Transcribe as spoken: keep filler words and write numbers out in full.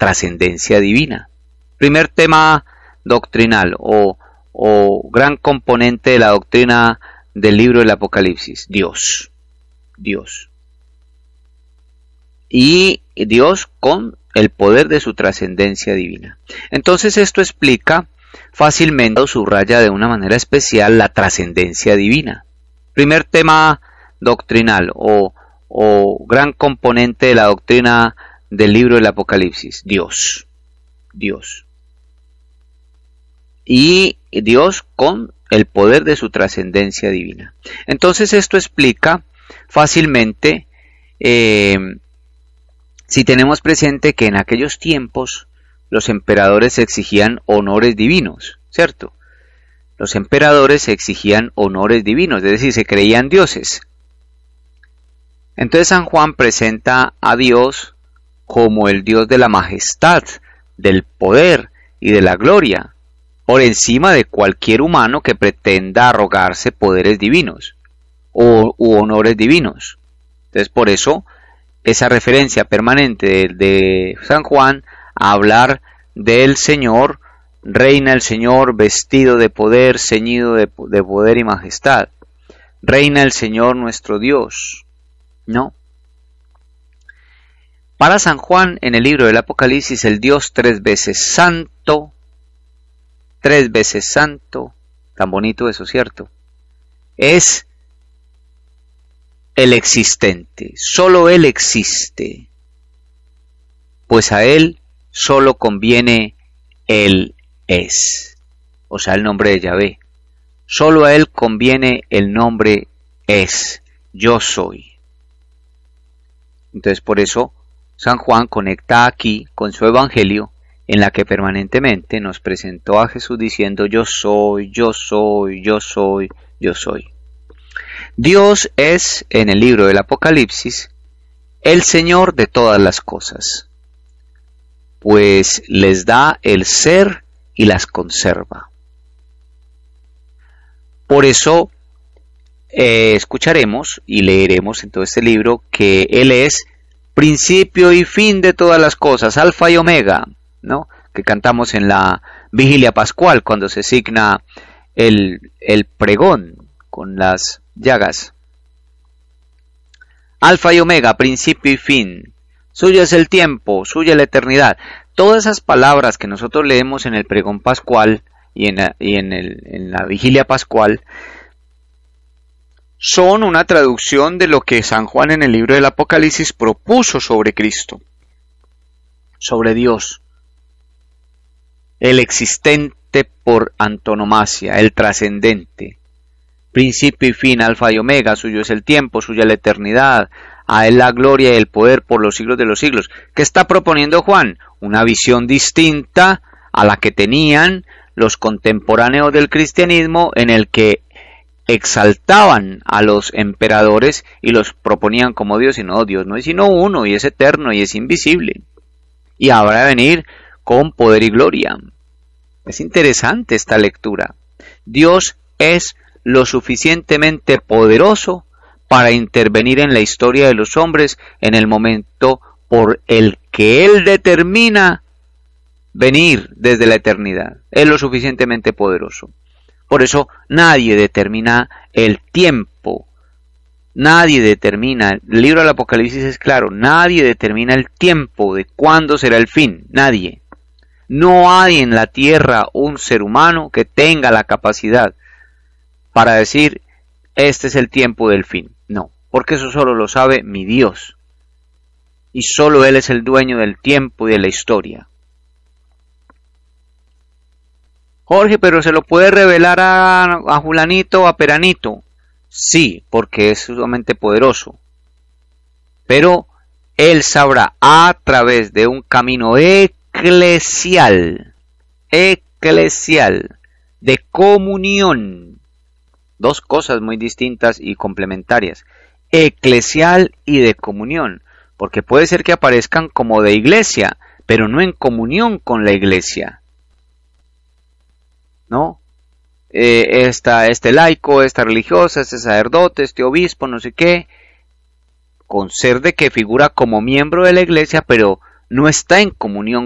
trascendencia divina. Primer tema doctrinal o, o gran componente de la doctrina del libro del Apocalipsis: Dios. Dios. Y Dios con el poder de su trascendencia divina. Entonces esto explica fácilmente o subraya de una manera especial la trascendencia divina. Primer tema doctrinal o, o gran componente de la doctrina del libro del Apocalipsis: Dios. Dios. Y Dios con el poder de su trascendencia divina. Entonces esto explica fácilmente eh, si tenemos presente que en aquellos tiempos los emperadores exigían honores divinos, ¿cierto? Los emperadores exigían honores divinos, es decir, se creían dioses. Entonces San Juan presenta a Dios como el Dios de la majestad, del poder y de la gloria, por encima de cualquier humano que pretenda arrogarse poderes divinos o u honores divinos. Entonces por eso esa referencia permanente de, de San Juan a hablar del Señor, reina el Señor vestido de poder, ceñido de, de poder y majestad. Reina el Señor nuestro Dios, ¿no? Para San Juan, en el libro del Apocalipsis, el Dios tres veces santo, tres veces santo, tan bonito eso, ¿cierto? Es el existente, solo Él existe, pues a Él solo conviene el es, o sea, el nombre de Yahvé. Solo a Él conviene el nombre es, yo soy. Entonces por eso San Juan conecta aquí con su evangelio, en la que permanentemente nos presentó a Jesús diciendo: yo soy, yo soy, yo soy, yo soy. Dios es, en el libro del Apocalipsis, el Señor de todas las cosas, pues les da el ser y las conserva. Por eso eh, escucharemos y leeremos en todo este libro que Él es principio y fin de todas las cosas, alfa y omega, ¿no? Que cantamos en la vigilia pascual cuando se signa el, el pregón con las llagas. Alfa y omega, principio y fin. Suyo es el tiempo, suya la eternidad. Todas esas palabras que nosotros leemos en el pregón pascual y en la, y en el, en la vigilia pascual son una traducción de lo que San Juan en el libro del Apocalipsis propuso sobre Cristo, sobre Dios, el existente por antonomasia, el trascendente, principio y fin, alfa y omega, suyo es el tiempo, suya la eternidad, a Él la gloria y el poder por los siglos de los siglos. ¿Qué está proponiendo Juan? Una visión distinta a la que tenían los contemporáneos del cristianismo, en el que exaltaban a los emperadores y los proponían como Dios, y no, Dios no es sino uno, y es eterno, y es invisible, y habrá de venir con poder y gloria. Es interesante esta lectura. Dios es lo suficientemente poderoso para intervenir en la historia de los hombres en el momento por el que Él determina venir desde la eternidad. Es lo suficientemente poderoso. Por eso nadie determina el tiempo. Nadie determina, el libro del Apocalipsis es claro, nadie determina el tiempo de cuándo será el fin. Nadie. No hay en la tierra un ser humano que tenga la capacidad para decir, este es el tiempo del fin. No, porque eso solo lo sabe mi Dios. Y solo Él es el dueño del tiempo y de la historia. Jorge, pero ¿se lo puede revelar a, a Julanito o a Peranito? Sí, porque es sumamente poderoso. Pero Él sabrá a través de un camino eclesial, eclesial, de comunión. Dos cosas muy distintas y complementarias. Eclesial y de comunión. Porque puede ser que aparezcan como de iglesia, pero no en comunión con la iglesia. ¿No? Eh, esta, este laico, esta religiosa, este sacerdote, este obispo, no sé qué, con ser de que figura como miembro de la iglesia, pero no está en comunión